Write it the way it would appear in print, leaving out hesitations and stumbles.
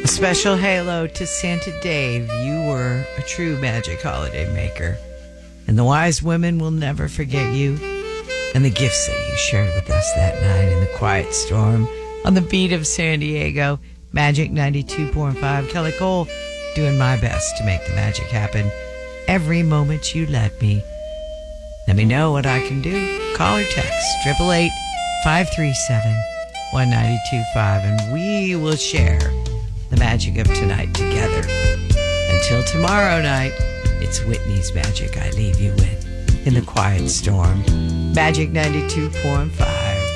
A special halo to Santa Dave. You were a true magic holiday maker. And the wise women will never forget you. And the gifts that you shared with us that night in the quiet storm on the beat of San Diego. Magic 92.5. Kelly Cole, doing my best to make the magic happen every moment you let me. Let me know what I can do. Call or text 888-537-1925, and we will share the magic of tonight together. Until tomorrow night, it's Whitney's magic I leave you with in the quiet storm. Magic 92.5.